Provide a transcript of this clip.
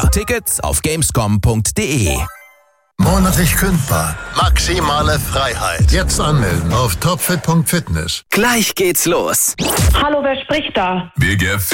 Tickets auf gamescom.de. Monatlich kündbar. Maximale Freiheit. Jetzt anmelden auf topfit.fitness. Gleich geht's los. Hallo, wer spricht da? Big F